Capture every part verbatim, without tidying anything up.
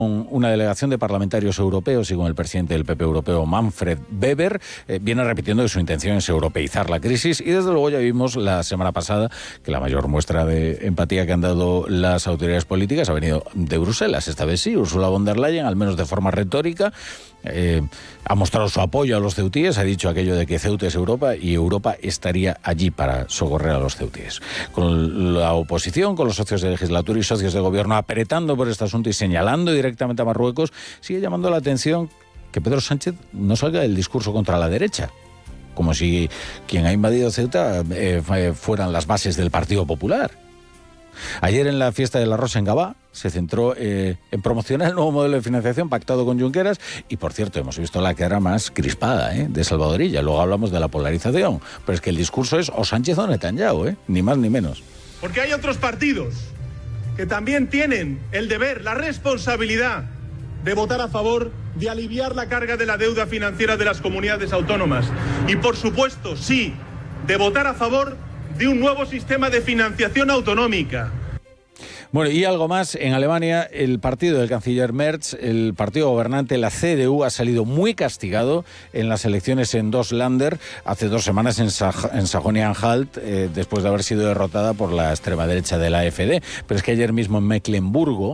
Con una delegación de parlamentarios europeos y con el presidente del P P europeo, Manfred Weber, eh, viene repitiendo que su intención es europeizar la crisis y desde luego ya vimos la semana pasada que la mayor muestra de empatía que han dado las autoridades políticas ha venido de Bruselas. Esta vez sí, Ursula von der Leyen, al menos de forma retórica, eh, ha mostrado su apoyo a los ceutíes, ha dicho aquello de que Ceuta es Europa y Europa estaría allí para socorrer a los ceutíes. Con la oposición, con los socios de legislatura y socios de gobierno apretando por este asunto y señalando directamente directamente a Marruecos, sigue llamando la atención que Pedro Sánchez no salga del discurso contra la derecha, como si quien ha invadido Ceuta eh, fueran las bases del Partido Popular. Ayer en la fiesta de la Rosa en Gavá se centró eh, en promocionar el nuevo modelo de financiación pactado con Junqueras y, por cierto, hemos visto la cara más crispada eh, de Salvadorilla. Luego hablamos de la polarización, pero es que el discurso es o Sánchez o Netanyahu, eh, ni más ni menos. Porque hay otros partidos que también tienen el deber, la responsabilidad de votar a favor de aliviar la carga de la deuda financiera de las comunidades autónomas. Y, por supuesto, sí, de votar a favor de un nuevo sistema de financiación autonómica. Bueno, y algo más, en Alemania el partido del canciller Merz, el partido gobernante, la C D U, ha salido muy castigado en las elecciones en dos Länder, hace dos semanas en, Saj- en Sajonia-Anhalt, eh, después de haber sido derrotada por la extrema derecha de la A F D. Pero es que ayer mismo en Mecklemburgo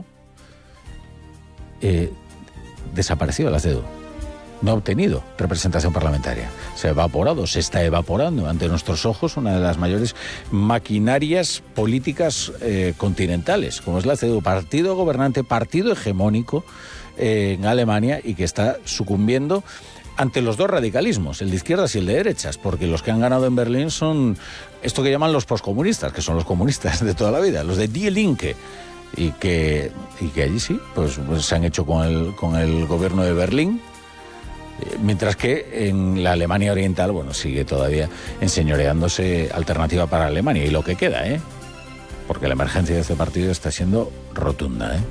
eh, desapareció la C D U. No ha obtenido representación parlamentaria. Se ha evaporado, se está evaporando ante nuestros ojos una de las mayores maquinarias políticas eh, continentales, como es la C D U, partido gobernante, partido hegemónico eh, en Alemania y que está sucumbiendo ante los dos radicalismos, el de izquierdas y el de derechas, porque los que han ganado en Berlín son esto que llaman los poscomunistas, que son los comunistas de toda la vida, los de Die Linke, y que, y que allí sí, pues, pues se han hecho con el, con el gobierno de Berlín. Mientras que en la Alemania Oriental, bueno, sigue todavía enseñoreándose Alternativa para Alemania y lo que queda, ¿eh? Porque la emergencia de este partido está siendo rotunda, ¿eh?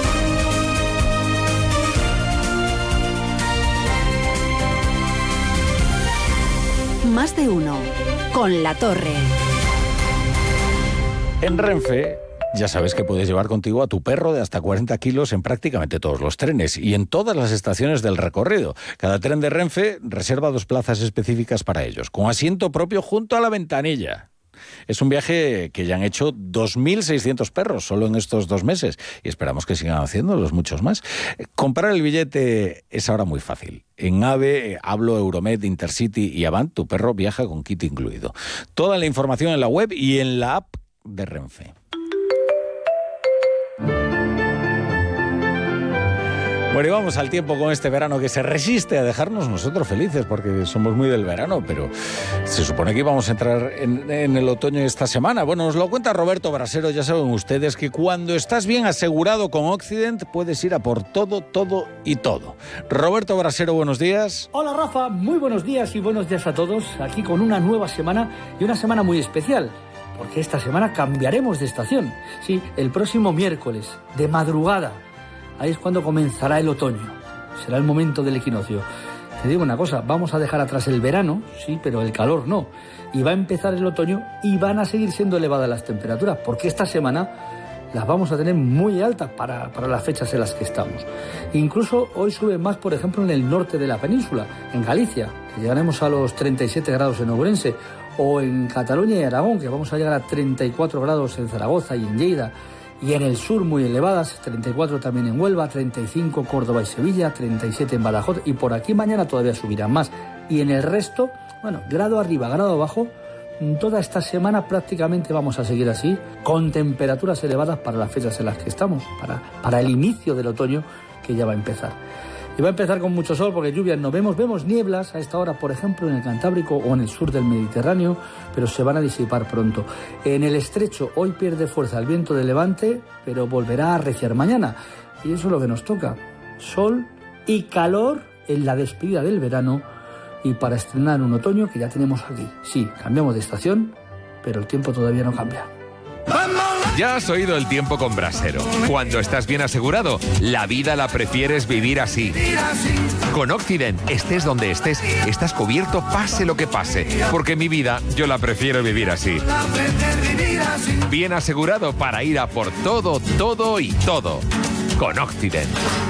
Más de uno, con La Torre. En Renfe ya sabes que puedes llevar contigo a tu perro de hasta cuarenta kilos en prácticamente todos los trenes y en todas las estaciones del recorrido. Cada tren de Renfe reserva dos plazas específicas para ellos, con asiento propio junto a la ventanilla. Es un viaje que ya han hecho dos mil seiscientos perros solo en estos dos meses y esperamos que sigan haciéndolos muchos más. Comprar el billete es ahora muy fácil. En AVE, Hablo, Euromed, Intercity y Avant, tu perro viaja con kit incluido. Toda la información en la web y en la app de Renfe. Bueno, y vamos al tiempo con este verano que se resiste a dejarnos nosotros felices porque somos muy del verano, pero se supone que íbamos a entrar en, en el otoño esta semana. Bueno, nos lo cuenta Roberto Brasero. Ya saben ustedes que cuando estás bien asegurado con Occident puedes ir a por todo, todo y todo. Roberto Brasero, buenos días. Hola Rafa, muy buenos días y buenos días a todos. Aquí con una nueva semana y una semana muy especial. Porque esta semana cambiaremos de estación. Sí, el próximo miércoles, de madrugada. Ahí es cuando comenzará el otoño. Será el momento del equinoccio. Te digo una cosa, vamos a dejar atrás el verano, sí, pero el calor no. Y va a empezar el otoño y van a seguir siendo elevadas las temperaturas, porque esta semana las vamos a tener muy altas para, para las fechas en las que estamos. Incluso hoy sube más, por ejemplo, en el norte de la península, en Galicia, que llegaremos a los treinta y siete grados en Ourense, o en Cataluña y Aragón, que vamos a llegar a treinta y cuatro grados en Zaragoza y en Lleida. Y en el sur muy elevadas, treinta y cuatro también en Huelva, treinta y cinco Córdoba y Sevilla, treinta y siete en Badajoz, y por aquí mañana todavía subirán más. Y en el resto, bueno, grado arriba, grado abajo, toda esta semana prácticamente vamos a seguir así, con temperaturas elevadas para las fechas en las que estamos, para, para el inicio del otoño que ya va a empezar. Y va a empezar con mucho sol porque lluvias no vemos, vemos nieblas a esta hora, por ejemplo, en el Cantábrico o en el sur del Mediterráneo, pero se van a disipar pronto. En el estrecho hoy pierde fuerza el viento de levante, pero volverá a arreciar mañana. Y eso es lo que nos toca, sol y calor en la despedida del verano y para estrenar un otoño que ya tenemos aquí. Sí, cambiamos de estación, pero el tiempo todavía no cambia. Ya has oído el tiempo con Brasero. Cuando estás bien asegurado, la vida la prefieres vivir así. Con Occident, estés donde estés, estás cubierto pase lo que pase. Porque mi vida, yo la prefiero vivir así. Bien asegurado para ir a por todo, todo y todo. Con Occident.